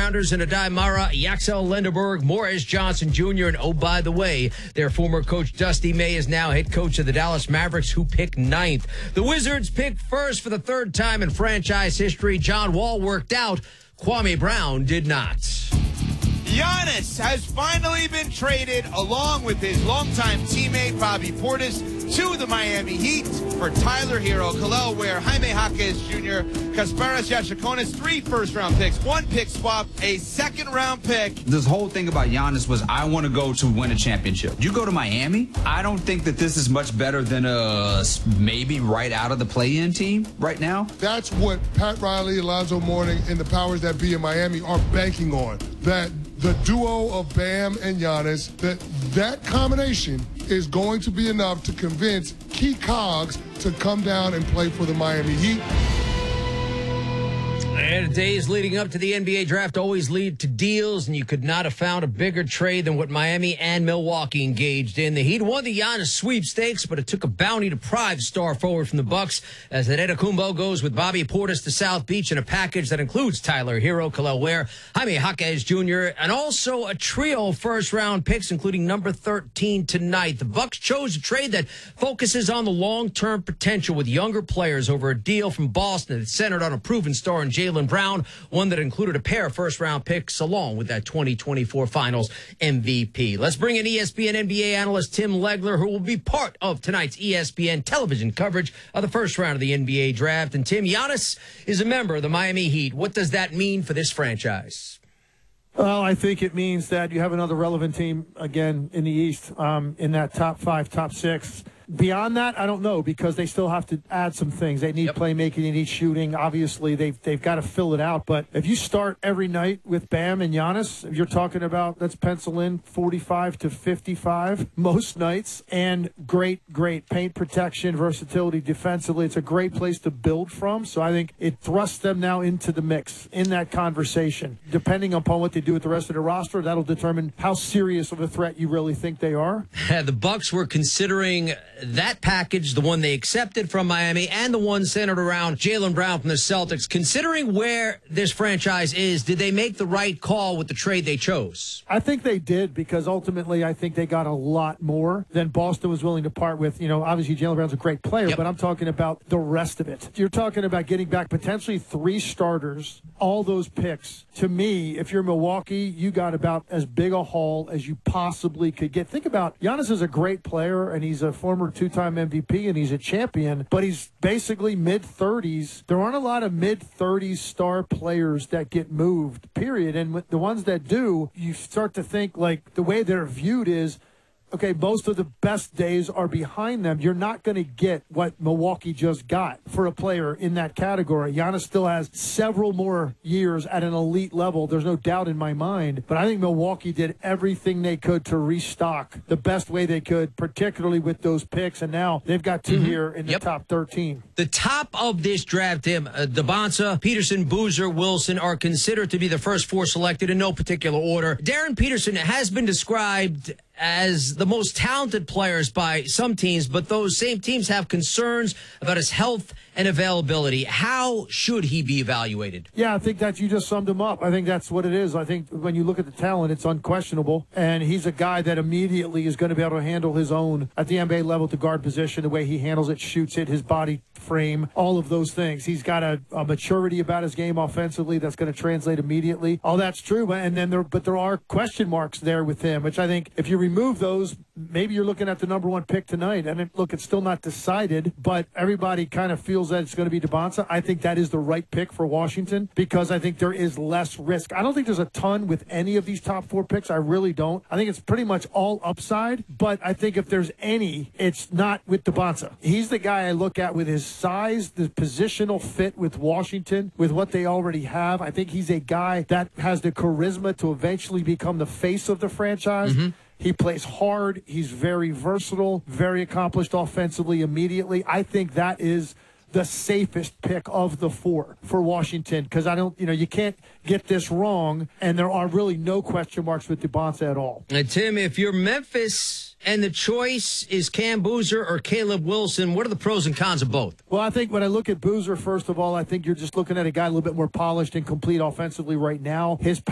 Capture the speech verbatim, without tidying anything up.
first-rounders in Adai Mara, Yaxel Lindenberg, Morris Johnson Junior And, oh, by the way, their former coach Dusty May is now head coach of the Dallas Mavericks, who picked ninth. The Wizards picked first for the third time in franchise history. John Wall worked out. Kwame Brown did not. Giannis has finally been traded along with his longtime teammate Bobby Portis to the Miami Heat for Tyler Hero, Khalil Ware, Jaime Jaquez Junior, Kasparas Yashakonis, three first-round picks, one pick swap, a second-round pick. This whole thing about Giannis was, I want to go to win a championship. You go to Miami? I don't think that this is much better than a maybe right out of the play-in team right now. That's what Pat Riley, Alonzo Mourning, and the powers that be in Miami are banking on. That the duo of Bam and Giannis, that that combination is going to be enough to convince key cogs to come down and play for the Miami Heat. And the days leading up to the N B A draft always lead to deals, and you could not have found a bigger trade than what Miami and Milwaukee engaged in. The Heat won the Giannis sweepstakes, but it took a bounty-deprived star forward from the Bucks as Antetokounmpo goes with Bobby Portis to South Beach in a package that includes Tyler Hero, Khalil Ware, Jaime Jaquez Junior, and also a trio of first-round picks, including number thirteen tonight. The Bucks chose a trade that focuses on the long-term potential with younger players over a deal from Boston that's centered on a proven star in Jaylen Brown, one that included a pair of first-round picks along with that twenty twenty-four Finals M V P. Let's bring in E S P N N B A analyst Tim Legler, who will be part of tonight's E S P N television coverage of the first round of the N B A draft. And Tim, Giannis is a member of the Miami Heat. What does that mean for this franchise? Well, I think it means that you have another relevant team again in the East, um, in that top five, top six. Beyond that, I don't know, because they still have to add some things. They need yep. playmaking, they need shooting. Obviously, they've, they've got to fill it out. But if you start every night with Bam and Giannis, if you're talking about, let's pencil in forty-five to fifty-five most nights, and great, great paint protection, versatility defensively. It's a great place to build from. So I think it thrusts them now into the mix, in that conversation. Depending upon what they do with the rest of the roster, that'll determine how serious of a threat you really think they are. The Bucks were considering that package, the one they accepted from Miami, and the one centered around Jaylen Brown from the Celtics. Considering where this franchise is, did they make the right call with the trade they chose? I think they did, because ultimately I think they got a lot more than Boston was willing to part with. You know, obviously Jaylen Brown's a great player, yep. but I'm talking about the rest of it. You're talking about getting back potentially three starters, all those picks. To me, if you're Milwaukee, you got about as big a haul as you possibly could get. Think about, Giannis is a great player, and he's a former two-time M V P, and he's a champion, but he's basically mid-thirties. There aren't a lot of mid-thirties star players that get moved, period. And with the ones that do, you start to think, like, the way they're viewed is, okay, most of the best days are behind them. You're not going to get what Milwaukee just got for a player in that category. Giannis still has several more years at an elite level. There's no doubt in my mind. But I think Milwaukee did everything they could to restock the best way they could, particularly with those picks. And now they've got two mm-hmm. here in the yep. top thirteen. The top of this draft, Tim, uh, DeBonsa, Peterson, Boozer, Wilson are considered to be the first four selected in no particular order. Darren Peterson has been described as the most talented players by some teams, but those same teams have concerns about his health and availability. How should he be evaluated? Yeah, I think that you just summed him up. I think that's what it is. I think when you look at the talent, it's unquestionable, and he's a guy that immediately is going to be able to handle his own at the N B A level, the guard position, the way he handles it, shoots it, his body frame, all of those things. He's got a, a maturity about his game offensively that's going to translate immediately. All that's true, and then there, but there are question marks there with him, which I think if you remove those, maybe you're looking at the number one pick tonight. And it, look, it's still not decided, but everybody kind of feels that it's going to be DeBonsa. I think that is the right pick for Washington, because I think there is less risk. I don't think there's a ton with any of these top four picks. I really don't. I think it's pretty much all upside, but I think if there's any, it's not with DeBonsa. He's the guy I look at with his size, the positional fit with Washington, with what they already have. I think he's a guy that has the charisma to eventually become the face of the franchise. Mm-hmm. He plays hard. He's very versatile, very accomplished offensively immediately. I think that is the safest pick of the four for Washington, because I don't, you know, you can't get this wrong, and there are really no question marks with DeBonsa at all. And Tim, if you're Memphis and the choice is Cam Boozer or Caleb Wilson, what are the pros and cons of both? Well, I think when I look at Boozer, first of all, I think you're just looking at a guy a little bit more polished and complete offensively right now. His